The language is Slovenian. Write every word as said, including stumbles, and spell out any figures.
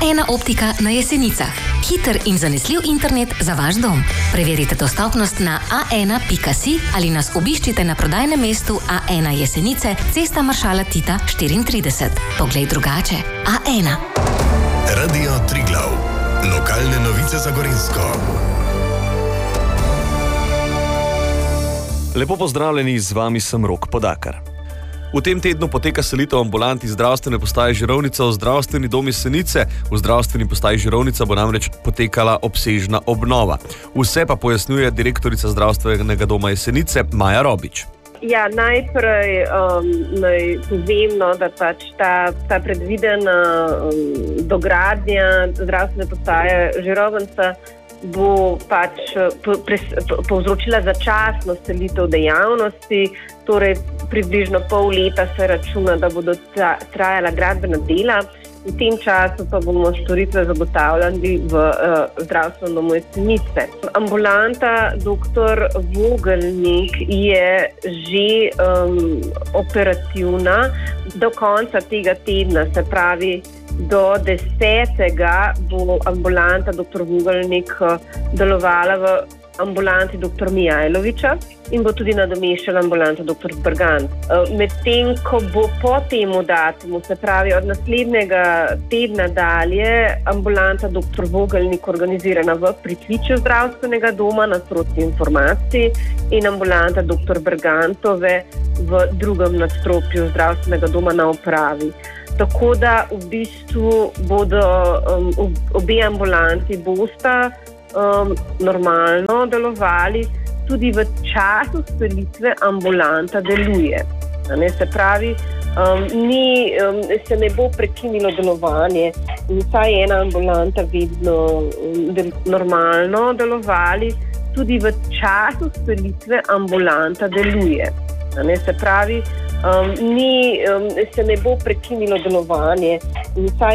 ena optika na Jesenicah. Hiter in zanesljiv internet za vaš dom. Preverite dostopnost na a ena pika si ali nas obiščite na prodajnem mestu A ena Jesenice, Cesta maršala Tita štiriintrideset. Poglej drugače. A ena. Radio Triglav. Lokalne novice za Gorenjsko. Lepo pozdravljeni, z vami sem Rok Podakar. V tem tednu poteka selitev ambulant iz zdravstvene postaje Žirovnica v zdravstveni dom Jesenice. V zdravstveni postaji Žirovnica bo namreč potekala obsežna obnova. Vse pa pojasnjuje direktorica zdravstvenega doma Jesenice Maja Robič. Ja, najprej um, naj povem, no, da pač ta, ta predvidena um, dogradnja zdravstvene postaje Žirovnica bo pač po, pres, po, povzročila začasno selitev dejavnosti, torej približno pol leta se računa, da bodo tra, trajala gradbena dela. V tem času pa bomo storitve zagotavljali v uh, zdravstvenem domu Jesenice. Ambulanta doktor Vogelnik je že um, operativna do konca tega tedna, se pravi do desetega bo ambulanta doktor Vogelnik delovala v ambulanti doktor Mijajloviča in bo tudi nadomeščala ambulanta doktor Bergant. Medtem, ko bo po temu datumu, se pravi od naslednjega tedna dalje, ambulanta doktor Vogelnik organizirana v pritličju zdravstvenega doma na sproti informacij in ambulanta doktor Bergantove v drugem nadstropju zdravstvenega doma na upravi. Tako da v bistvu bodo um, obe ambulanti bosta um, normalno delovali, tudi v času selitve ambulanta deluje. Ne, se pravi, um, ni, um, se ne bo prekinilo delovanje in vsaj ena ambulanta vedno um, del, normalno delovali, tudi v času selitve ambulanta deluje. Ne, se pravi, Um, ni, um, se ne bo prekinilo delovanje in vsaj